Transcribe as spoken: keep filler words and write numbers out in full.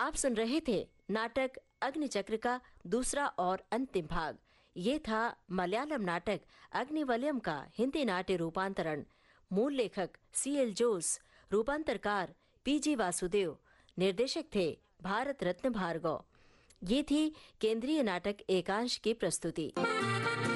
आप सुन रहे थे नाटक अग्निचक्र का दूसरा और अंतिम भाग। ये था मलयालम नाटक अग्निवलयम का हिंदी नाट्य रूपांतरण। मूल लेखक सी एल जोस, रूपांतरकार पी जी वासुदेव, निर्देशक थे भारत रत्न भार्गव। ये थी केंद्रीय नाटक एकांश की प्रस्तुति।